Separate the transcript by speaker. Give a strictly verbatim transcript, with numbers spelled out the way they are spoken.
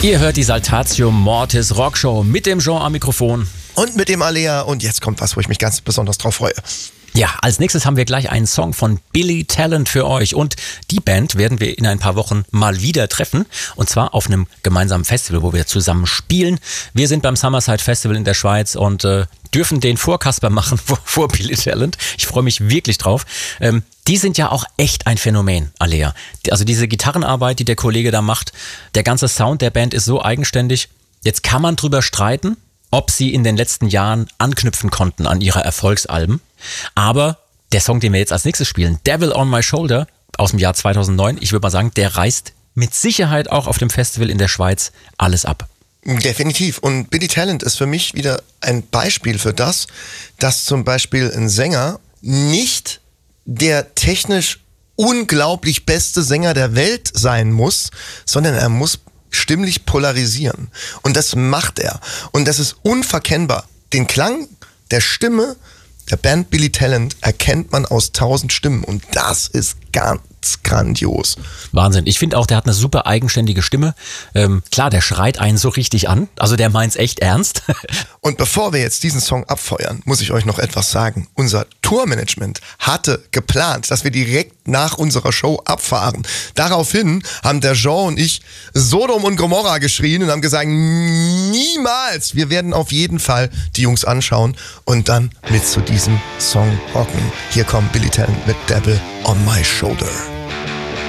Speaker 1: Ihr hört die Saltatio Mortis Rockshow mit dem Jean am Mikrofon.
Speaker 2: Und mit dem Alea. Und jetzt kommt was, wo ich mich ganz besonders drauf freue.
Speaker 1: Ja, als nächstes haben wir gleich einen Song von Billy Talent für euch. Und die Band werden wir in ein paar Wochen mal wieder treffen. Und zwar auf einem gemeinsamen Festival, wo wir zusammen spielen. Wir sind beim Summerside Festival in der Schweiz und äh, dürfen den Vorkasper machen vor, vor Billy Talent. Ich freue mich wirklich drauf. Ähm, die sind ja auch echt ein Phänomen, Alea. Also diese Gitarrenarbeit, die der Kollege da macht, der ganze Sound der Band ist so eigenständig. Jetzt kann man drüber streiten, ob sie in den letzten Jahren anknüpfen konnten an ihre Erfolgsalben. Aber der Song, den wir jetzt als nächstes spielen, Devil on My Shoulder aus dem Jahr zweitausendneun, ich würde mal sagen, der reißt mit Sicherheit auch auf dem Festival in der Schweiz alles ab.
Speaker 2: Definitiv. Und Billy Talent ist für mich wieder ein Beispiel für das, dass zum Beispiel ein Sänger nicht der technisch unglaublich beste Sänger der Welt sein muss, sondern er muss stimmlich polarisieren. Und das macht er. Und das ist unverkennbar. Den Klang der Stimme der Band Billy Talent erkennt man aus tausend Stimmen. Und das ist ganz grandios.
Speaker 1: Wahnsinn. Ich finde auch, der hat eine super eigenständige Stimme. Ähm, klar, der schreit einen so richtig an. Also der meint's echt ernst.
Speaker 2: Und bevor wir jetzt diesen Song abfeuern, muss ich euch noch etwas sagen. Unser Tourmanagement hatte geplant, dass wir direkt nach unserer Show abfahren. Daraufhin haben der Jean und ich Sodom und Gomorra geschrien und haben gesagt, niemals. Wir werden auf jeden Fall die Jungs anschauen und dann mit zu diesem Song rocken. Hier kommt Billy Talent mit Devil on My Shoulder.